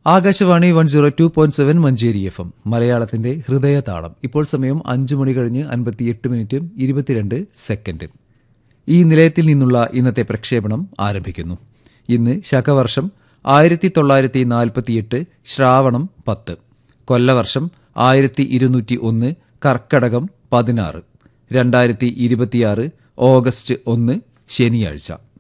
Akashvani 102.7 Manjeri FM മലയാളത്തിന്റെ ഹൃദയതാളം. ഇപ്പോൾ സമയം 5 മണി കഴിഞ്ഞ് 58 മിനിറ്റും 22 സെക്കൻഡും. ഈ നിലയത്തിൽ നിന്നുള്ള ഇന്നത്തെ പ്രക്ഷേപണം ആരംഭിക്കുന്നു. ഇന്ന് ശകവർഷം 1948 ശ്രാവണം 10, കൊല്ലവർഷം 1201, കർക്കടകം 16, 2026 ഓഗസ്റ്റ് 1 ശനിയാഴ്ച.